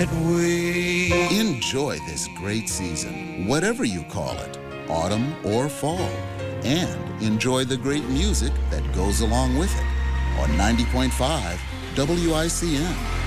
Enjoy this great season, whatever you call it, autumn or fall, and enjoy the great music that goes along with it on 90.5 WICN.